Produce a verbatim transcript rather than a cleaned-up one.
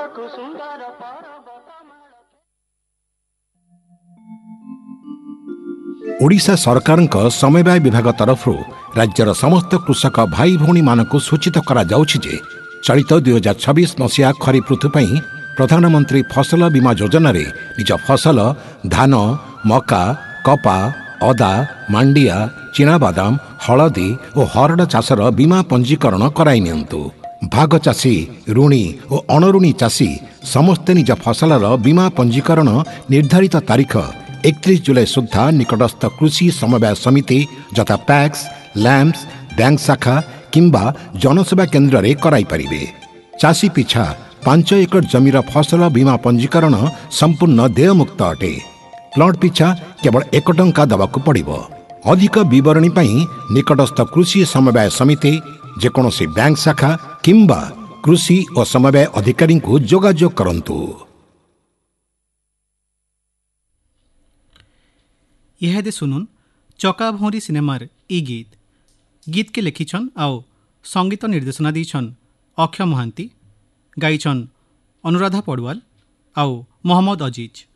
ओडिशा सरकारक समवाय विभाग तरफ राज्यर समस्त कृषक भाई भौणी मानक सूचित करा जाउछि जे चलित दुई हजार छब्बीस मसीहा खरीफ ऋतु पई प्रधानमंत्री फसल बीमा योजना रे निज फसल धान मका कपा अदा मांडिया चिनाबादाम हलदी और हरड़ चाषर बीमा पंजीकरण कराई नियंतु। भाग चाषी ऋणी और अणऋणी चाषी समस्ते निज फसलर बीमा पंजीकरण निर्धारित तारीख एकतीस जुलाई सुधा निकटस्थ कृषि समवाय समिति यथा पैक्स लैम्प्स बैंक शाखा किंबा जनसेवा केन्द्र रे कराई परिबे। चाषी पिछा पांच एकड़ जमीर फसल बीमा पंजीकरण संपूर्ण देयमुक्त अटे। प्लॉट पिछा केवल एक टंका दबाकू पड़िबो। अधिक विवरणी पई निकटस्थ कृषि समवाय समिति जेकोसी बैंक शाखा किंबा कृषि और समवाय अधिकारी को जोगाजोग करंतु। यह दे सुनुन चका भौरी सिनेमार ई गीत गीत के लिखिछन आओ संगीत निर्देशना दीछन अक्षय महांती गाइछन अनुराधा पड़वाल आओ मोहम्मद अजीज।